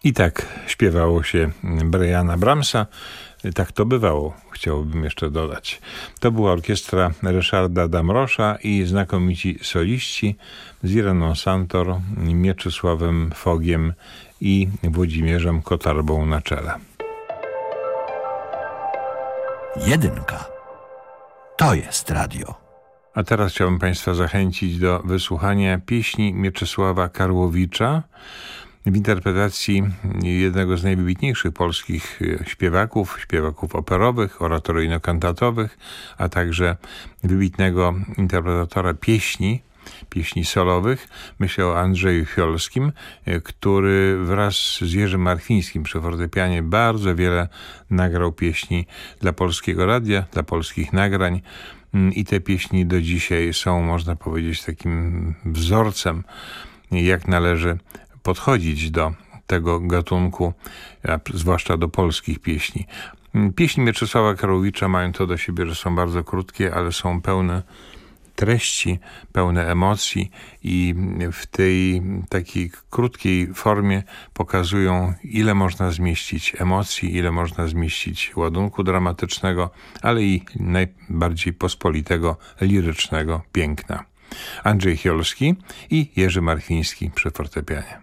I tak śpiewało się Briana Brahmsa. Tak to bywało, chciałbym jeszcze dodać. To była orkiestra Ryszarda Damrosza i znakomici soliści z Ireną Santor, Mieczysławem Fogiem i Włodzimierzem Kotarbą na czele. Jedynka. To jest radio. A teraz chciałbym Państwa zachęcić do wysłuchania pieśni Mieczysława Karłowicza w interpretacji jednego z najwybitniejszych polskich śpiewaków operowych, oratoryjno-kantatowych, a także wybitnego interpretatora pieśni solowych. Myślę o Andrzeju Fiolskim, który wraz z Jerzym Marchwińskim przy fortepianie bardzo wiele nagrał pieśni dla Polskiego Radia, dla polskich nagrań. I te pieśni do dzisiaj są, można powiedzieć, takim wzorcem, jak należy podchodzić do tego gatunku, a zwłaszcza do polskich pieśni. Pieśni Mieczysława Karłowicza mają to do siebie, że są bardzo krótkie, ale są pełne treści, pełne emocji i w tej takiej krótkiej formie pokazują, ile można zmieścić emocji, ile można zmieścić ładunku dramatycznego, ale i najbardziej pospolitego, lirycznego piękna. Andrzej Fiolski i Jerzy Marchwiński przy fortepianie.